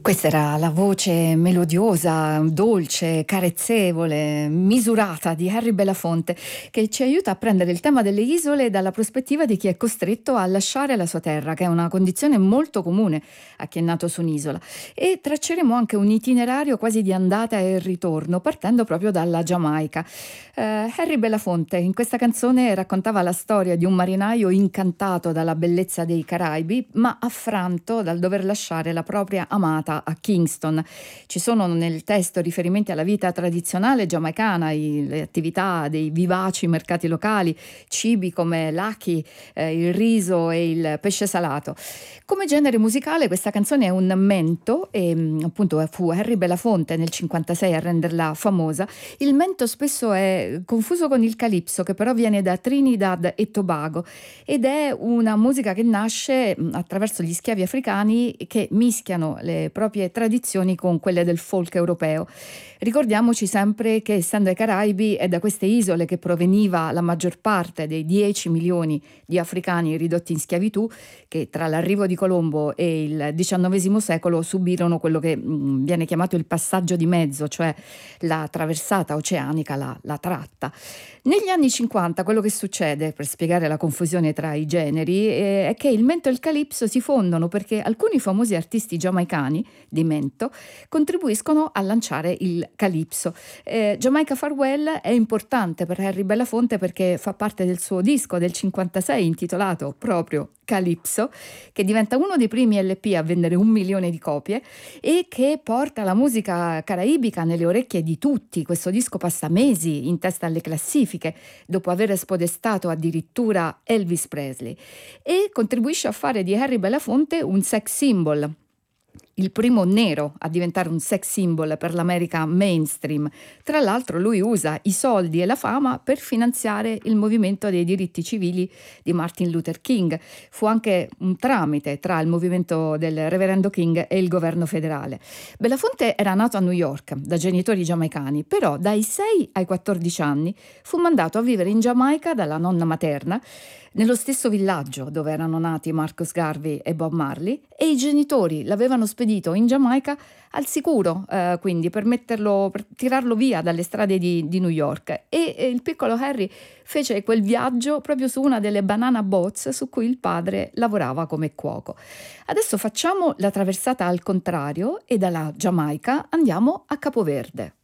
Questa era la voce melodiosa, dolce, carezzevole, misurata di Harry Belafonte, che ci aiuta a prendere il tema delle isole dalla prospettiva di chi è costretto a lasciare la sua terra, che è una condizione molto comune a chi è nato su un'isola. E tracceremo anche un itinerario quasi di andata e ritorno, partendo proprio dalla Giamaica. Harry Belafonte in questa canzone raccontava la storia di un marinaio incantato dalla bellezza dei Caraibi, ma affranto dal dover lasciare la propria amata a Kingston. Ci sono nel testo riferimenti alla vita tradizionale giamaicana, le attività dei vivaci mercati locali, cibi come l'achi, il riso e il pesce salato. Come genere musicale questa canzone è un mento e appunto fu Harry Belafonte nel 1956 a renderla famosa. Il mento spesso è confuso con il calipso, che però viene da Trinidad e Tobago ed è una musica che nasce attraverso gli schiavi africani che mischiano le proprie tradizioni con quelle del folk europeo. Ricordiamoci sempre che, essendo ai Caraibi, è da queste isole che proveniva la maggior parte dei 10 milioni di africani ridotti in schiavitù, che tra l'arrivo di Colombo e il XIX secolo subirono quello che viene chiamato il passaggio di mezzo, cioè la traversata oceanica, la tratta. Negli anni 50 quello che succede, per spiegare la confusione tra i generi, è che il mento e il calipso si fondono perché alcuni famosi artisti giamaicani di mento contribuiscono a lanciare il calipso. Jamaica Farewell è importante per Harry Belafonte perché fa parte del suo disco del 56 intitolato proprio Calypso, che diventa uno dei primi LP a vendere 1 milione di copie e che porta la musica caraibica nelle orecchie di tutti. Questo disco passa mesi in testa alle classifiche dopo aver spodestato addirittura Elvis Presley e contribuisce a fare di Harry Belafonte un sex symbol, il primo nero a diventare un sex symbol per l'America mainstream. Tra l'altro lui usa i soldi e la fama per finanziare il movimento dei diritti civili di Martin Luther King. Fu anche un tramite tra il movimento del Reverendo King e il governo federale. Belafonte era nato a New York da genitori giamaicani, però dai 6 ai 14 anni fu mandato a vivere in Giamaica dalla nonna materna, nello stesso villaggio dove erano nati Marcus Garvey e Bob Marley, e i genitori l'avevano spedito in Giamaica al sicuro, quindi per tirarlo via dalle strade di New York. E il piccolo Harry fece quel viaggio proprio su una delle banana boats su cui il padre lavorava come cuoco. Adesso facciamo la traversata al contrario e dalla Giamaica andiamo a Capoverde.